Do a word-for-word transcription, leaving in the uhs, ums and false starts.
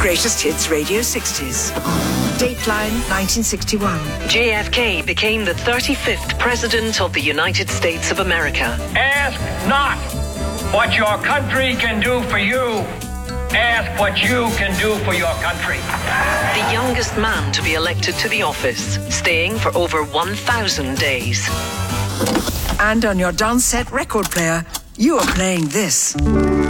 Greatest Hits Radio sixties. Dateline nineteen sixty-one. J F K became the thirty-fifth President of the United States of America. Ask not what your country can do for you. Ask what you can do for your country. The youngest man to be elected to the office, staying for over one thousand days. And on your dance set record player, you are playing this.